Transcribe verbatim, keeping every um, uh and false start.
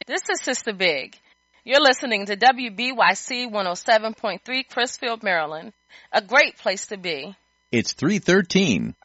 This is Sister Big. You're listening to W B Y C one oh seven point three Crisfield, Maryland. A great place to be. It's three thirteen.